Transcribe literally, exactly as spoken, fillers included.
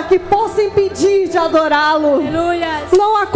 que possa impedir de adorá-lo. Aleluia. Não há